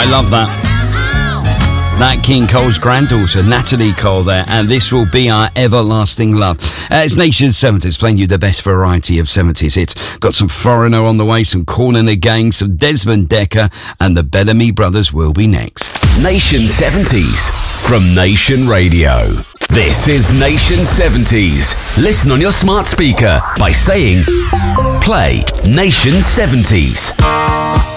I love that. That King Cole's granddaughter, Natalie Cole there, and This Will Be Our Everlasting Love. It's Nation's 70s, playing you the best variety of 70s hits. Got some Foreigner on the way, some Corn and the Gang, some Desmond Dekker, and the Bellamy Brothers will be next. Nation 70s from Nation Radio. This is Nation 70s. Listen on your smart speaker by saying, play Nation 70s.